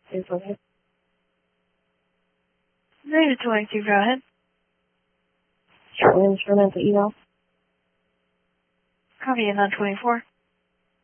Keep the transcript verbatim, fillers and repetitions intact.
Is okay. Negative twenty-two, go ahead. Short instrumental eval. Copy, and on twenty-four.